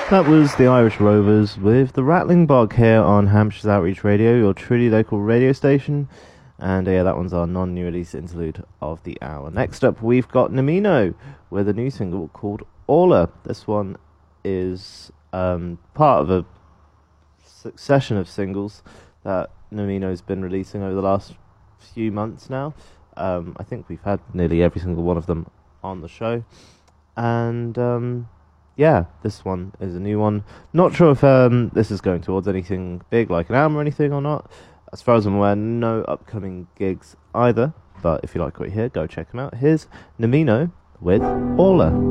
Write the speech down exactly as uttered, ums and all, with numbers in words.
That was the Irish Rovers with the Rattling Bog here on Hampshire's Outreach Radio, your truly local radio station. And uh, yeah, that one's our non-new release interlude of the hour. Next up, we've got Nomino with a new single called Orla. This one is um, part of a succession of singles that Nomino's been releasing over the last few months now. Um, I think we've had nearly every single one of them on the show. And um, yeah, this one is a new one. Not sure if um, this is going towards anything big like an album or anything or not. As far as I'm aware, no upcoming gigs either. But if you like what you hear, go check them out. Here's Nomino with Orla.